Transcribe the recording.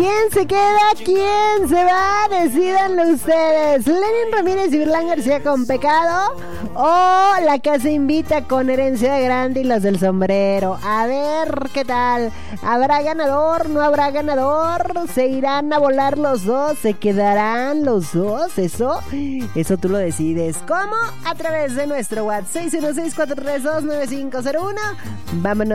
¿Quién se queda? ¿Quién se va? Decídanlo ustedes. Lenin Ramírez y Virlán García con Pecado, o La Casa Invita con Herencia de Grande y Los del Sombrero. A ver qué tal. ¿Habrá ganador? ¿No habrá ganador? ¿Se irán a volar los dos? ¿Se quedarán los dos? Eso tú lo decides. ¿Cómo? A través de nuestro WhatsApp 616-432-9501. Vámonos